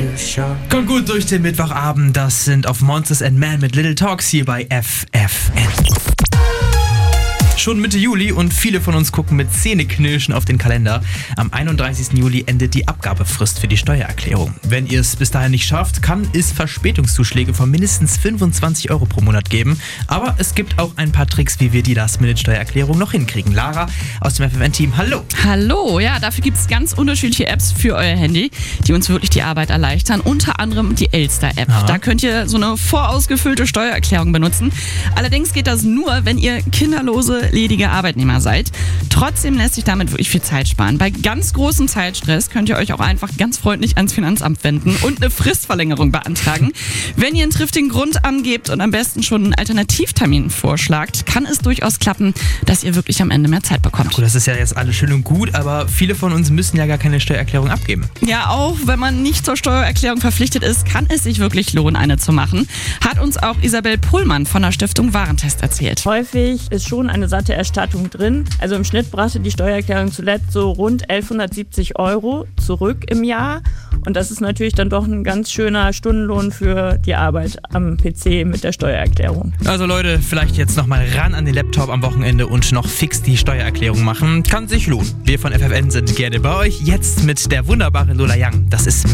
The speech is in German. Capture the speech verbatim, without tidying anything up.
Kommt gut durch den Mittwochabend. Das sind auf Monsters and Men mit Little Talks hier bei F F N. Schon Mitte Juli und viele von uns gucken mit Zähneknirschen auf den Kalender. Am einunddreißigsten Juli endet die Abgabefrist für die Steuererklärung. Wenn ihr es bis dahin nicht schafft, kann es Verspätungszuschläge von mindestens fünfundzwanzig Euro pro Monat geben. Aber es gibt auch ein paar Tricks, wie wir die Last-Minute-Steuererklärung noch hinkriegen. Lara aus dem F F N-Team, hallo. Hallo, ja, dafür gibt es ganz unterschiedliche Apps für euer Handy, die uns wirklich die Arbeit erleichtern. Unter anderem die Elster-App. Aha. Da könnt ihr so eine vorausgefüllte Steuererklärung benutzen. Allerdings geht das nur, wenn ihr kinderlose, ledige Arbeitnehmer seid. Trotzdem lässt sich damit wirklich viel Zeit sparen. Bei ganz großem Zeitstress könnt ihr euch auch einfach ganz freundlich ans Finanzamt wenden und eine Fristverlängerung beantragen. Wenn ihr einen triftigen Grund angebt und am besten schon einen Alternativtermin vorschlagt, kann es durchaus klappen, dass ihr wirklich am Ende mehr Zeit bekommt. Gut, das ist ja jetzt alles schön und gut, aber viele von uns müssen ja gar keine Steuererklärung abgeben. Ja, auch wenn man nicht zur Steuererklärung verpflichtet ist, kann es sich wirklich lohnen, eine zu machen. Hat uns auch Isabel Pohlmann von der Stiftung Warentest erzählt. Häufig ist schon eine satte Erstattung drin. Also im Schnitt brachte die Steuererklärung zuletzt so rund elfhundertsiebzig Euro zurück im Jahr. Und das ist natürlich dann doch ein ganz schöner Stundenlohn für die Arbeit am P C mit der Steuererklärung. Also Leute, vielleicht jetzt nochmal ran an den Laptop am Wochenende und noch fix die Steuererklärung machen. Kann sich lohnen. Wir von F F N sind gerne bei euch. Jetzt mit der wunderbaren Lola Young. Das ist